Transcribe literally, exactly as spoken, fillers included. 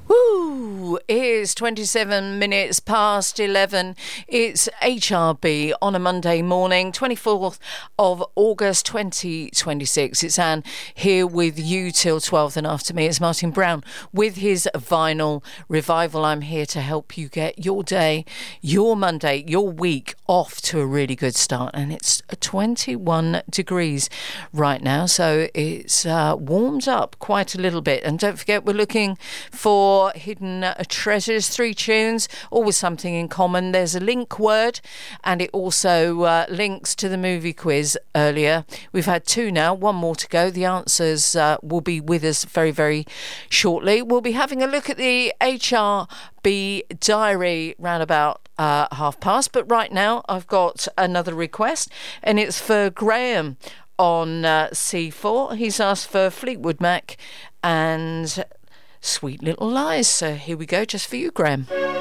Woo! It is twenty-seven minutes past eleven. It's H R B on a Monday morning, twenty-fourth of August twenty twenty-six. It's Anne here with you till twelve, and after me it's Martin Brown with his Vinyl Revival. I'm here to help you get your day, your Monday, your week off to a really good start, and it's twenty-one degrees right now, so it's uh, warmed up quite a little bit. And don't forget, we're looking for hidden uh, treasures, three tunes, all with something in common. There's a link word, and it also uh, links to the movie quiz earlier. We've had two now, one more to go. The answers uh, will be with us very, very shortly. We'll be having a look at the H R B diary round about uh, half past, but right now I've got another request, and it's for Graham on uh, C four. He's asked for Fleetwood Mac and Sweet Little Lies. So here we go, just for you, Graham.